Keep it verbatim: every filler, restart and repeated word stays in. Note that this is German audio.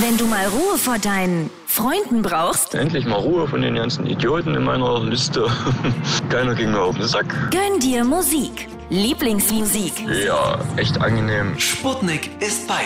Wenn du mal Ruhe vor deinen Freunden brauchst, Endlich mal Ruhe von den ganzen Idioten in meiner Liste. Keiner ging mir auf den Sack. gönn dir Musik. Lieblingsmusik. Ja, echt angenehm. Sputnik ist bei